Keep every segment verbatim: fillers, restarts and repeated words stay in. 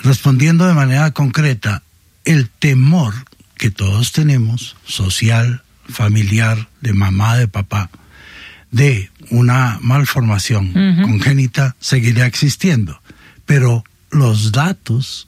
respondiendo de manera concreta, el temor que todos tenemos, social, familiar, de mamá, de papá, de una malformación uh-huh. congénita, seguirá existiendo. Pero los datos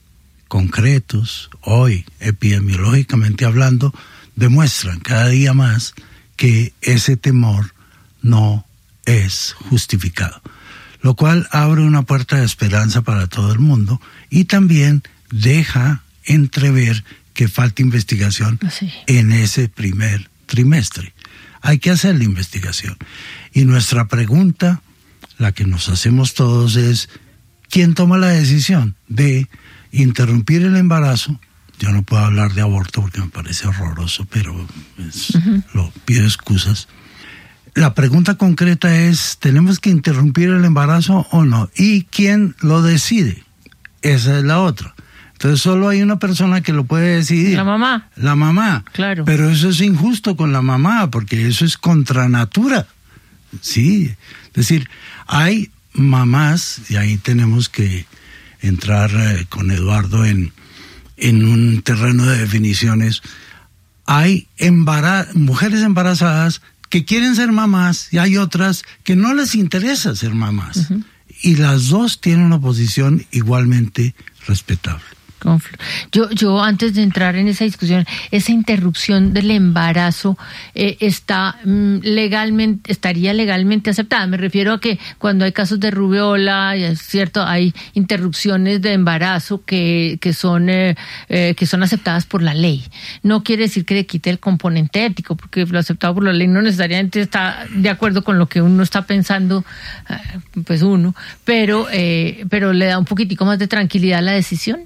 concretos, hoy, epidemiológicamente hablando, demuestran cada día más que ese temor no es justificado. Lo cual abre una puerta de esperanza para todo el mundo y también deja entrever que falta investigación sí. en ese primer trimestre. Hay que hacer la investigación. Y nuestra pregunta, la que nos hacemos todos, es ¿quién toma la decisión de interrumpir el embarazo? Yo no puedo hablar de aborto porque me parece horroroso, pero es, uh-huh. lo pido excusas. La pregunta concreta es, ¿tenemos que interrumpir el embarazo o no? ¿Y quién lo decide? Esa es la otra. Entonces solo hay una persona que lo puede decidir. La mamá. La mamá. Claro. Pero eso es injusto con la mamá, porque eso es contra natura. Sí. Es decir, hay mamás, y ahí tenemos que entrar eh, con Eduardo en, en un terreno de definiciones. Hay embara- mujeres embarazadas que quieren ser mamás y hay otras que no les interesa ser mamás. Uh-huh. Y las dos tienen una posición igualmente respetable. Yo, yo antes de entrar en esa discusión, esa interrupción del embarazo eh, está mm, legalmente, estaría legalmente aceptada. Me refiero a que cuando hay casos de rubiola, es cierto, hay interrupciones de embarazo que, que son eh, eh, que son aceptadas por la ley. No quiere decir que le quite el componente ético, porque lo aceptado por la ley no necesariamente está de acuerdo con lo que uno está pensando, pues uno, pero eh, pero le da un poquitico más de tranquilidad a la decisión.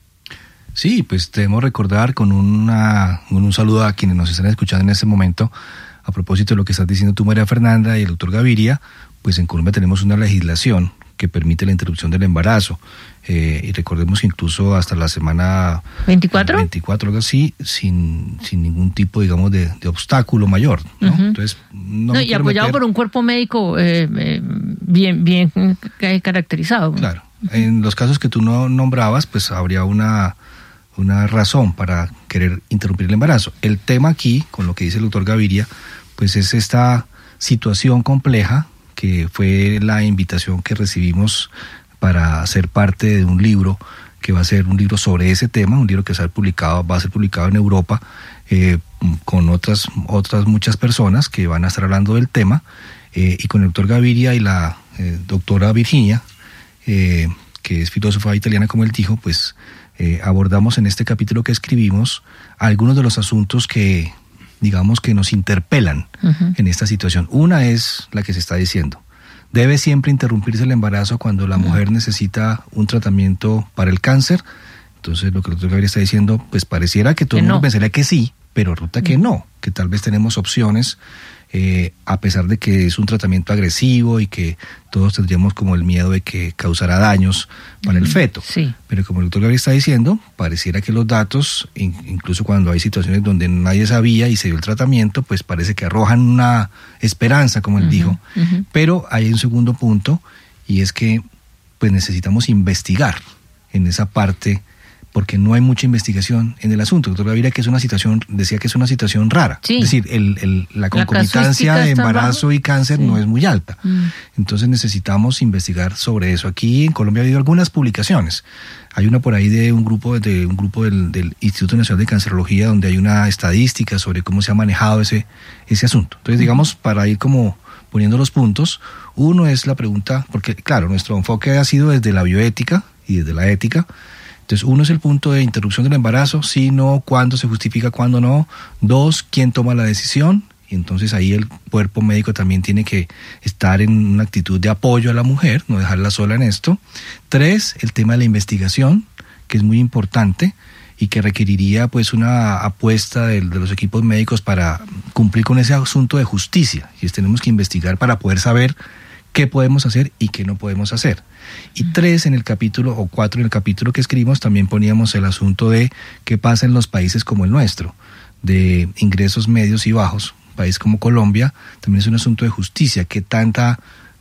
Sí, pues debemos recordar con una, con un saludo a quienes nos están escuchando en este momento, a propósito de lo que estás diciendo tú, María Fernanda, y el doctor Gaviria, pues en Colombia tenemos una legislación que permite la interrupción del embarazo, eh, y recordemos que incluso hasta la semana veinticuatro, veinticuatro algo así, sin, sin ningún tipo, digamos, de, de obstáculo mayor, ¿no? Uh-huh. Entonces, no, no y apoyado meter... por un cuerpo médico eh, eh, bien, bien caracterizado. Claro, en los casos que tú no nombrabas, pues habría una... una razón para querer interrumpir el embarazo. El tema aquí, con lo que dice el doctor Gaviria, pues es esta situación compleja que fue la invitación que recibimos para ser parte de un libro que va a ser un libro sobre ese tema, un libro que va a ser publicado, va a ser publicado en Europa eh, con otras, otras muchas personas que van a estar hablando del tema, eh, y con el doctor Gaviria y la eh, doctora Virginia, eh, que es filósofa italiana, como él dijo, pues Eh, abordamos en este capítulo que escribimos algunos de los asuntos que, digamos, que nos interpelan uh-huh. en esta situación. Una es la que se está diciendo. ¿Debe siempre interrumpirse el embarazo cuando la uh-huh. mujer necesita un tratamiento para el cáncer? Entonces, lo que el doctor Gabriel está diciendo, pues pareciera que todo el mundo no. pensaría que sí, pero resulta uh-huh. que no, que tal vez tenemos opciones, eh, a pesar de que es un tratamiento agresivo y que todos tendríamos como el miedo de que causara daños para uh-huh. el feto. Sí. Pero como el doctor Gabriel está diciendo, pareciera que los datos, incluso cuando hay situaciones donde nadie sabía y se dio el tratamiento, pues parece que arrojan una esperanza, como él uh-huh. dijo. Uh-huh. Pero hay un segundo punto, y es que pues necesitamos investigar en esa parte, porque no hay mucha investigación en el asunto. El doctor Gaviria que es una situación, decía que es una situación rara. Sí. Es decir, el, el, la concomitancia la de embarazo bajo. y cáncer sí. no es muy alta. Mm. Entonces necesitamos investigar sobre eso. Aquí en Colombia ha habido algunas publicaciones. Hay una por ahí de un grupo de un grupo del, del Instituto Nacional de Cancerología, donde hay una estadística sobre cómo se ha manejado ese, ese asunto. Entonces, mm. digamos, para ir como poniendo los puntos, uno es la pregunta, porque claro, nuestro enfoque ha sido desde la bioética y desde la ética. Entonces, uno es el punto de interrupción del embarazo, sí, no, cuándo se justifica, cuándo no. Dos, quién toma la decisión. Y entonces ahí el cuerpo médico también tiene que estar en una actitud de apoyo a la mujer, no dejarla sola en esto. Tres, el tema de la investigación, que es muy importante y que requeriría pues una apuesta de, de los equipos médicos para cumplir con ese asunto de justicia. Y es, tenemos que investigar para poder saber qué podemos hacer y qué no podemos hacer. Y tres, en el capítulo, o cuatro en el capítulo que escribimos, también poníamos el asunto de qué pasa en los países como el nuestro, de ingresos medios y bajos. Un país como Colombia también es un asunto de justicia, qué tanta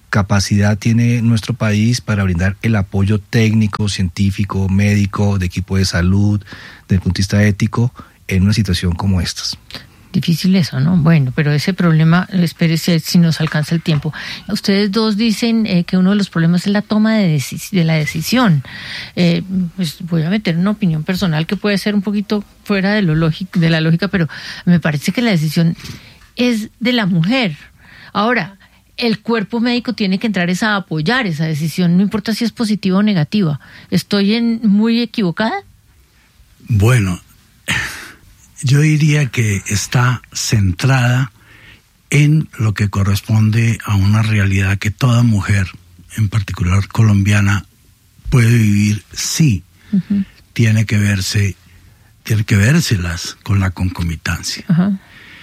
capacidad tiene nuestro país para brindar el apoyo técnico, científico, médico, de equipo de salud, desde el punto de vista ético, en una situación como estas? Difícil eso, ¿no? Bueno, pero ese problema, espérese si nos alcanza el tiempo. Ustedes dos dicen eh, que uno de los problemas es la toma de, decis- de la decisión. Eh, pues voy a meter una opinión personal que puede ser un poquito fuera de, lo lógico, de la lógica, pero me parece que la decisión es de la mujer. Ahora, el cuerpo médico tiene que entrar es a apoyar esa decisión, no importa si es positiva o negativa. ¿Estoy en, muy equivocada? Bueno, yo diría que está centrada en lo que corresponde a una realidad que toda mujer, en particular colombiana, puede vivir si uh-huh. tiene que verse, tiene que vérselas con la concomitancia. Uh-huh.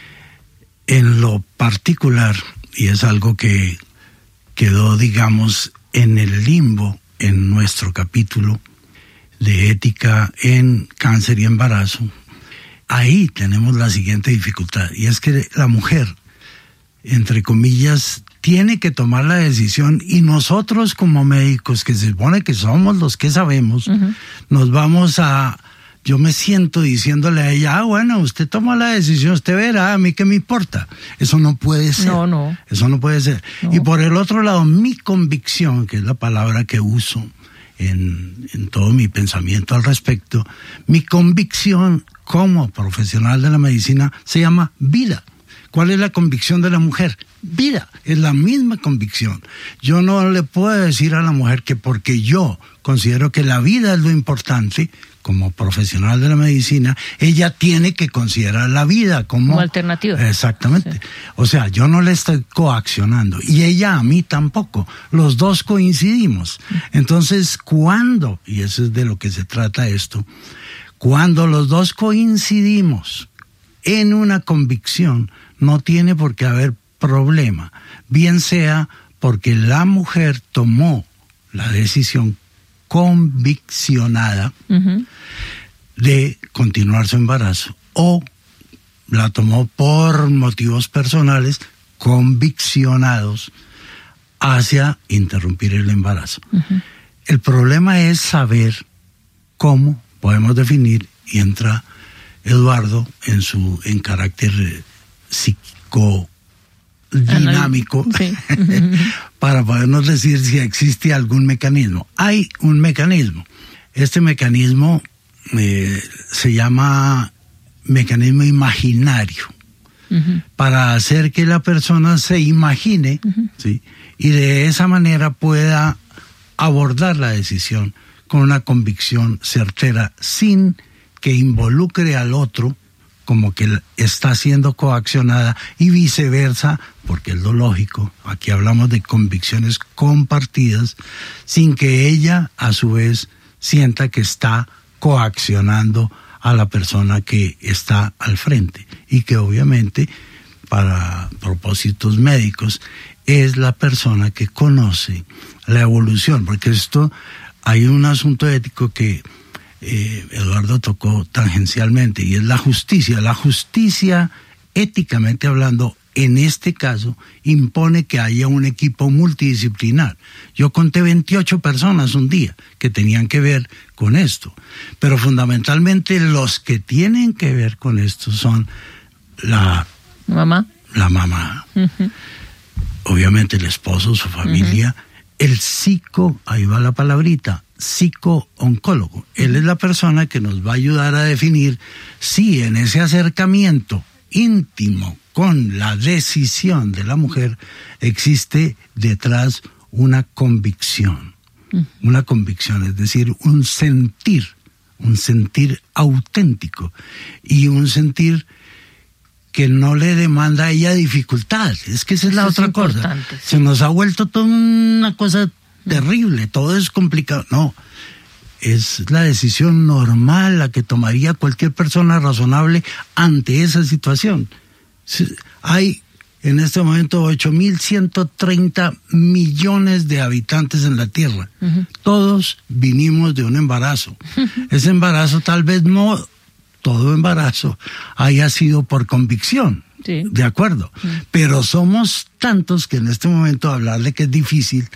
En lo particular, y es algo que quedó, digamos, en el limbo en nuestro capítulo de ética en cáncer y embarazo, ahí tenemos la siguiente dificultad, y es que la mujer, entre comillas, tiene que tomar la decisión, y nosotros como médicos, que se supone que somos los que sabemos, uh-huh. nos vamos a... Yo me siento diciéndole a ella, ah, bueno, usted toma la decisión, usted verá, a mí qué me importa. Eso no puede ser. No, no. Eso no puede ser. No. Y por el otro lado, mi convicción, que es la palabra que uso en, en todo mi pensamiento al respecto, mi convicción como profesional de la medicina se llama vida. ¿Cuál es la convicción de la mujer? Vida. Es la misma convicción. Yo no le puedo decir a la mujer que porque yo considero que la vida es lo importante, como profesional de la medicina, ella tiene que considerar la vida como... Como alternativa. Exactamente. Sí. O sea, yo no le estoy coaccionando, y ella a mí tampoco. Los dos coincidimos. Entonces, ¿cuándo? Y eso es de lo que se trata esto. Cuando los dos coincidimos en una convicción, no tiene por qué haber problema. Bien sea porque la mujer tomó la decisión conviccionada uh-huh. de continuar su embarazo, o la tomó por motivos personales conviccionados hacia interrumpir el embarazo. Uh-huh. El problema es saber cómo podemos definir, y entra Eduardo en su en carácter psicodinámico sí. para podernos decir si existe algún mecanismo. Hay un mecanismo. Este mecanismo eh, se llama mecanismo imaginario, uh-huh. para hacer que la persona se imagine, uh-huh. ¿sí? y de esa manera pueda abordar la decisión con una convicción certera, sin que involucre al otro como que está siendo coaccionada, y viceversa, porque es lo lógico. Aquí hablamos de convicciones compartidas, sin que ella a su vez sienta que está coaccionando a la persona que está al frente, y que obviamente para propósitos médicos es la persona que conoce la evolución, porque esto hay un asunto ético que eh, Eduardo tocó tangencialmente, y es la justicia. La justicia, éticamente hablando, en este caso, impone que haya un equipo multidisciplinar. Yo conté veintiocho personas un día que tenían que ver con esto, pero fundamentalmente los que tienen que ver con esto son la mamá, la mamá, uh-huh. obviamente el esposo, su familia, uh-huh. el psico, ahí va la palabrita, psico-oncólogo. Uh-huh. Él es la persona que nos va a ayudar a definir si en ese acercamiento íntimo con la decisión de la mujer existe detrás una convicción, uh-huh. una convicción, es decir, un sentir, un sentir auténtico, y un sentir que no le demanda a ella dificultad. Es que esa es la Eso otra es cosa. Sí. Se nos ha vuelto toda una cosa terrible, todo es complicado. No, es la decisión normal la que tomaría cualquier persona razonable ante esa situación. Hay en este momento ocho mil ciento treinta millones de habitantes en la Tierra. Uh-huh. Todos vinimos de un embarazo. Uh-huh. Ese embarazo tal vez no... todo embarazo haya sido por convicción, Sí. De acuerdo. Sí. Pero somos tantos que en este momento hablarle que es difícil,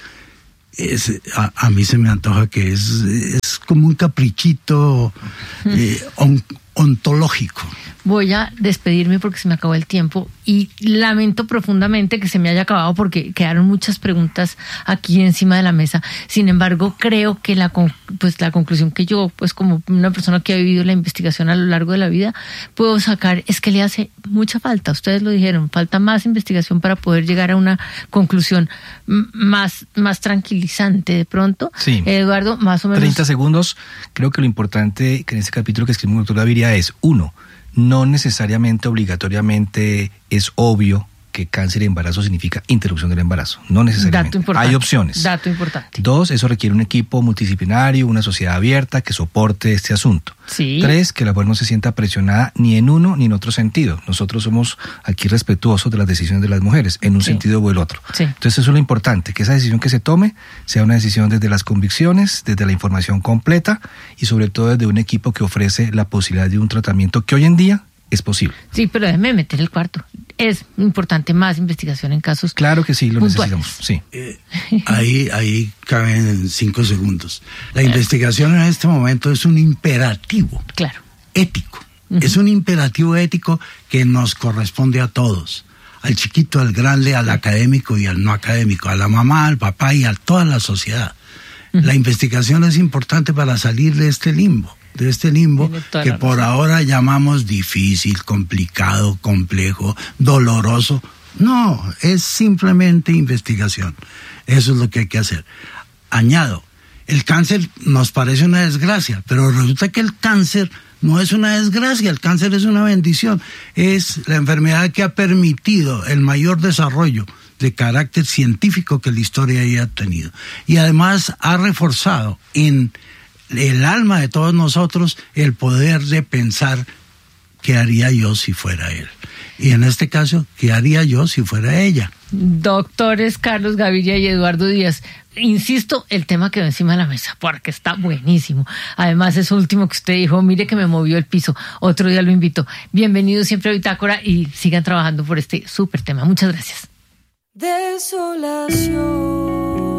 es, a, a mí se me antoja que es, es como un caprichito eh, on, ontológico. Voy a despedirme porque se me acabó el tiempo y lamento profundamente que se me haya acabado porque quedaron muchas preguntas aquí encima de la mesa. Sin embargo, creo que la pues la conclusión que yo, pues como una persona que ha vivido la investigación a lo largo de la vida, puedo sacar es que le hace mucha falta. Ustedes lo dijeron, falta más investigación para poder llegar a una conclusión más, más tranquilizante de pronto. Sí. Eduardo, más o menos. treinta segundos. Creo que lo importante que en este capítulo que escribió el doctor Gaviria es, uno, no necesariamente, obligatoriamente es obvio que cáncer de embarazo significa interrupción del embarazo. No necesariamente. Dato importante. Hay opciones. Dato importante. Dos, eso requiere un equipo multidisciplinario, una sociedad abierta que soporte este asunto. Sí. Tres, que la mujer no se sienta presionada ni en uno ni en otro sentido. Nosotros somos aquí respetuosos de las decisiones de las mujeres, en un sí. sentido o el otro. Sí. Entonces eso es lo importante, que esa decisión que se tome sea una decisión desde las convicciones, desde la información completa y sobre todo desde un equipo que ofrece la posibilidad de un tratamiento que hoy en día es posible. Sí, pero déjeme meter el cuarto. Es importante más investigación en casos Claro que sí, lo puntuales. necesitamos. Sí. Eh, ahí, ahí caben cinco segundos. La investigación en este momento es un imperativo claro. ético. Uh-huh. Es un imperativo ético que nos corresponde a todos. Al chiquito, al grande, al académico y al no académico, a la mamá, al papá y a toda la sociedad. Uh-huh. La investigación es importante para salir de este limbo. de este limbo que por ahora llamamos difícil, complicado, complejo, doloroso. No, es simplemente investigación. Eso es lo que hay que hacer. Añado, el cáncer nos parece una desgracia, pero resulta que el cáncer no es una desgracia, el cáncer es una bendición. Es la enfermedad que ha permitido el mayor desarrollo de carácter científico que la historia haya tenido. Y además ha reforzado en el alma de todos nosotros el poder de pensar qué haría yo si fuera él. Y en este caso, ¿qué haría yo si fuera ella? Doctores Carlos Gaviria y Eduardo Díaz, insisto, el tema quedó encima de la mesa porque está buenísimo. Además, eso último que usted dijo, mire que me movió el piso, otro día lo invito. Bienvenidos siempre a Bitácora y sigan trabajando por este súper tema. Muchas gracias. Desolación.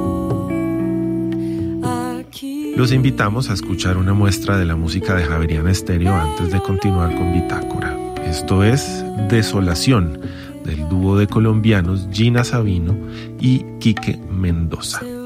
Los invitamos a escuchar una muestra de la música de Javeriana Estéreo antes de continuar con Bitácora. Esto es Desolación, del dúo de colombianos Gina Sabino y Quique Mendoza.